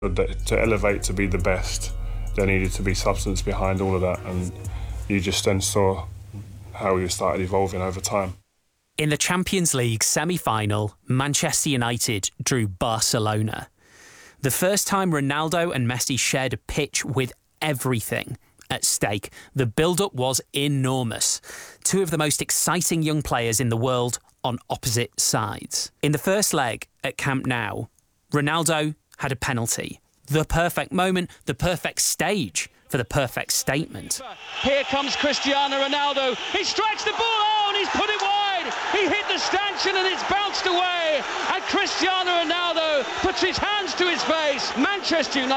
To elevate to be the best, there needed to be substance behind all of that, and you just then saw how we started evolving over time. In the Champions League semi-final, Manchester United drew Barcelona. The first time Ronaldo and Messi shared a pitch with everything at stake. The build-up was enormous. Two of the most exciting young players in the world on opposite sides. In the first leg at Camp Nou, Ronaldo had a penalty. The perfect moment, the perfect stage for the perfect statement. Here comes Cristiano Ronaldo. He strikes the ball out and he's put it wide. He hit the stanchion and it's bounced away. And Cristiano Ronaldo puts his hands to his face. Manchester United